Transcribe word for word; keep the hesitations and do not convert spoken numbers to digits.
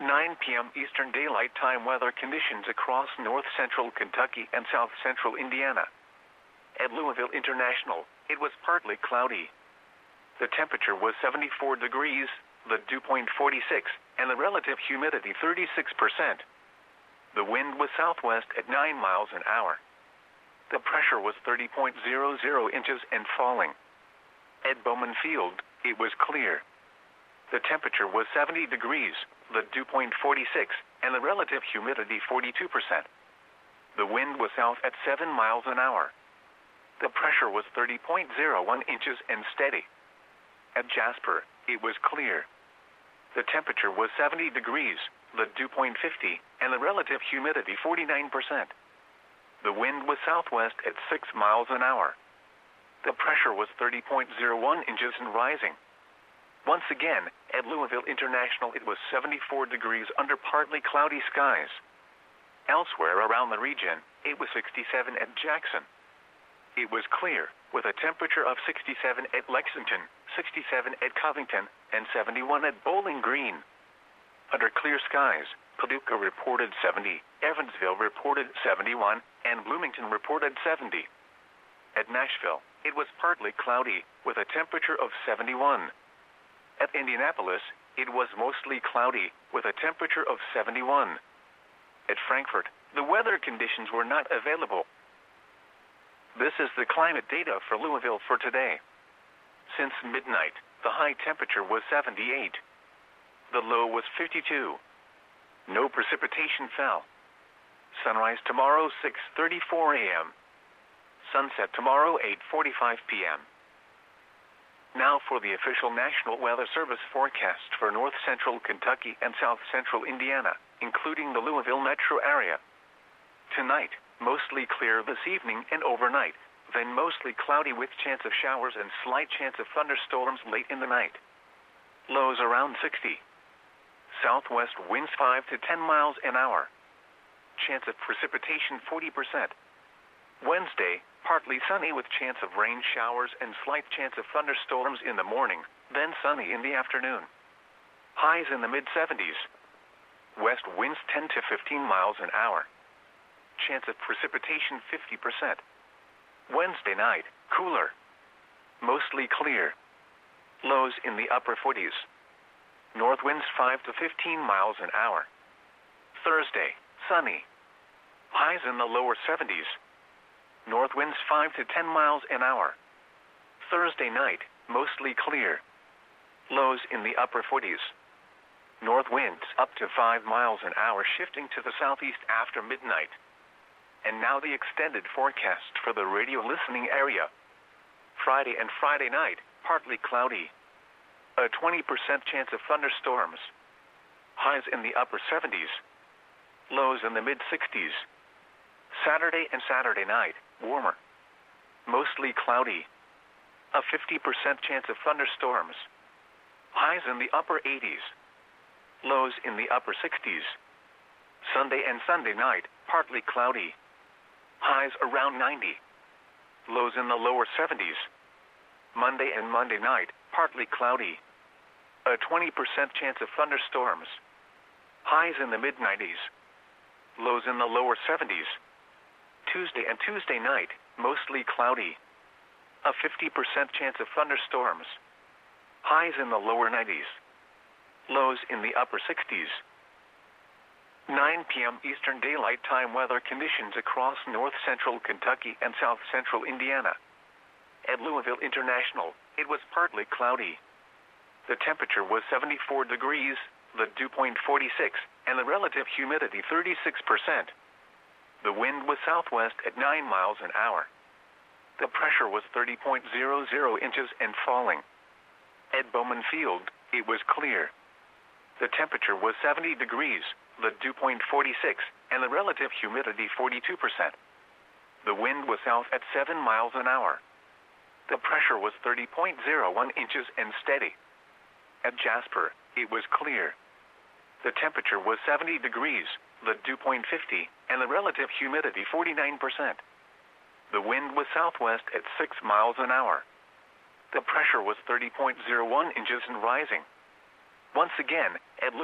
nine p m Eastern Daylight Time weather conditions across north-central Kentucky and south-central Indiana. At Louisville International, it was partly cloudy. The temperature was seventy-four degrees, the dew point forty-six, and the relative humidity thirty-six percent. The wind was southwest at nine miles an hour. The pressure was thirty point zero zero inches and falling. At Bowman Field, it was clear. The temperature was seventy degrees, the dew point forty-six, and the relative humidity forty-two percent. The wind was south at seven miles an hour. The pressure was thirty point zero one inches and steady. At Jasper, it was clear. The temperature was seventy degrees, the dew point fifty, and the relative humidity forty-nine percent. The wind was southwest at six miles an hour. The pressure was thirty point zero one inches and rising. Once again, at Louisville International it was seventy-four degrees under partly cloudy skies. Elsewhere around the region, it was sixty-seven at Jackson. It was clear, with a temperature of sixty-seven at Lexington, sixty-seven at Covington, and seventy-one at Bowling Green. Under clear skies, Paducah reported seventy, Evansville reported seventy-one, and Bloomington reported seventy. At Nashville, it was partly cloudy, with a temperature of seventy-one. At Indianapolis, it was mostly cloudy, with a temperature of seventy-one. At Frankfort, the weather conditions were not available. This is the climate data for Louisville for today. Since midnight, the high temperature was seventy-eight. The low was fifty-two. No precipitation fell. Sunrise tomorrow six thirty-four a m Sunset tomorrow eight forty-five p m Now for the official National Weather Service forecast for north-central Kentucky and south-central Indiana, including the Louisville metro area. Tonight, mostly clear this evening and overnight, then mostly cloudy with chance of showers and slight chance of thunderstorms late in the night. Lows around sixty. Southwest winds five to ten miles an hour. Chance of precipitation forty percent. Wednesday, partly sunny with chance of rain showers and slight chance of thunderstorms in the morning, then sunny in the afternoon. Highs in the mid seventies. West winds ten to fifteen miles an hour. Chance of precipitation fifty percent. Wednesday night, cooler. Mostly clear. Lows in the upper forties. North winds five to fifteen miles an hour. Thursday, sunny. Highs in the lower seventies. North winds five to ten miles an hour. Thursday night, mostly clear. Lows in the upper forties. North winds up to five miles an hour shifting to the southeast after midnight. And now the extended forecast for the radio listening area. Friday and Friday night, partly cloudy. A twenty percent chance of thunderstorms. Highs in the upper seventies. Lows in the mid sixties. Saturday and Saturday night, warmer. Mostly cloudy. A fifty percent chance of thunderstorms. Highs in the upper eighties. Lows in the upper sixties. Sunday and Sunday night, partly cloudy. Highs around ninety. Lows in the lower seventies. Monday and Monday night, partly cloudy. A twenty percent chance of thunderstorms. Highs in the mid nineties. Lows in the lower seventies. Tuesday and Tuesday night, mostly cloudy. A fifty percent chance of thunderstorms. Highs in the lower nineties. Lows in the upper sixties. nine p m Eastern Daylight Time weather conditions across north-central Kentucky and south-central Indiana. At Louisville International, it was partly cloudy. The temperature was seventy-four degrees, the dew point forty-six, and the relative humidity thirty-six percent. The wind was southwest at nine miles an hour. The pressure was thirty point zero zero inches and falling. At Bowman Field, it was clear. The temperature was seventy degrees, the dew point forty-six, and the relative humidity forty-two percent. The wind was south at seven miles an hour. The pressure was thirty point zero one inches and steady. At Jasper, it was clear. The temperature was seventy degrees, the dew point fifty, and the relative humidity forty-nine percent. The wind was southwest at six miles an hour. The pressure was thirty point zero one inches and rising. Once again,